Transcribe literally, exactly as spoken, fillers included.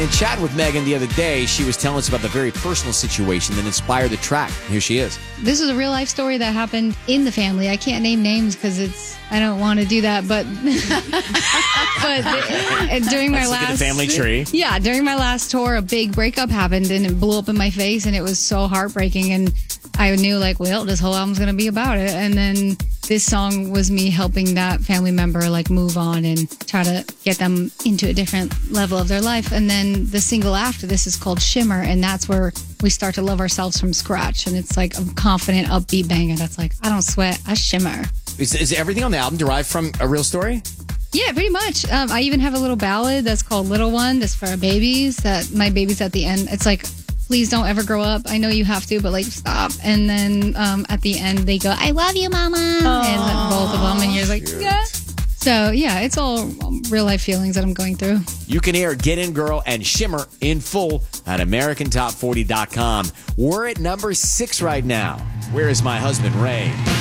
In chatting with Megan the other day, she was telling us about the very personal situation that inspired the track. Here she is. This is a real life story that happened in the family. I can't name names because it's I don't want to do that. But but during my Let's last look at the family tree. Yeah, during my last tour, a big breakup happened and it blew up in my face, and it was so heartbreaking. And I knew, like, well, this whole album's gonna be about it. And then this song was me helping that family member like move on and try to get them into a different level of their life. And then the single after this is called Shimmer, and that's where we start to love ourselves from scratch. And it's like a confident, upbeat banger that's like, I don't sweat, I shimmer. Is, is everything on the album derived from a real story? Yeah, pretty much. Um, I even have a little ballad that's called Little One. That's for our babies. That my babies at the end. It's like, please don't ever grow up. I know you have to, but like, stop. And then um, at the end, they go, I love you, Mama. Aww. And like, both of them. And you're like, yeah. So, yeah, it's all real life feelings that I'm going through. You can hear Get In Girl and Shimmer in full at American Top forty dot com. We're at number six right now. Where is my husband, Ray?